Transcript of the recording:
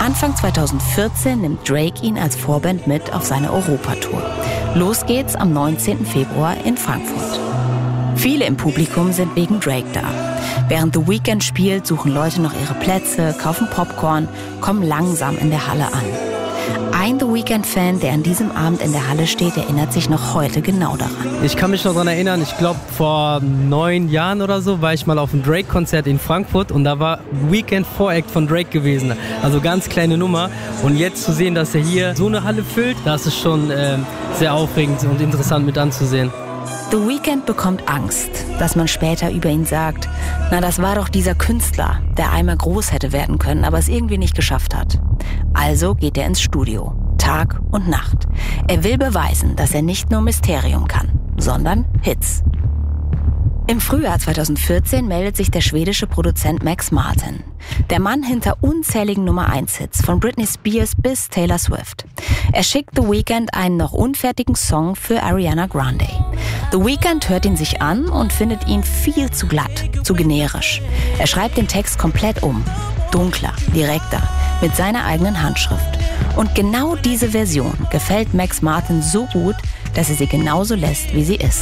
Anfang 2014 nimmt Drake ihn als Vorband mit auf seine Europatour. Los geht's am 19. Februar in Frankfurt. Viele im Publikum sind wegen Drake da. Während The Weeknd spielt, suchen Leute noch ihre Plätze, kaufen Popcorn, kommen langsam in der Halle an. Ein The Weeknd-Fan, der an diesem Abend in der Halle steht, erinnert sich noch heute genau daran. Ich kann mich noch daran erinnern, ich glaube vor 9 Jahren oder so war ich mal auf einem Drake-Konzert in Frankfurt und da war Weeknd Voract von Drake gewesen. Also ganz kleine Nummer. Und jetzt zu sehen, dass er hier so eine Halle füllt, das ist schon sehr aufregend und interessant mit anzusehen. The Weeknd bekommt Angst, dass man später über ihn sagt, na, das war doch dieser Künstler, der einmal groß hätte werden können, aber es irgendwie nicht geschafft hat. Also geht er ins Studio, Tag und Nacht. Er will beweisen, dass er nicht nur Mysterium kann, sondern Hits. Im Frühjahr 2014 meldet sich der schwedische Produzent Max Martin. Der Mann hinter unzähligen Nummer-1-Hits von Britney Spears bis Taylor Swift. Er schickt The Weeknd einen noch unfertigen Song für Ariana Grande. The Weeknd hört ihn sich an und findet ihn viel zu glatt, zu generisch. Er schreibt den Text komplett um. Dunkler, direkter, mit seiner eigenen Handschrift. Und genau diese Version gefällt Max Martin so gut, dass er sie genauso lässt, wie sie ist.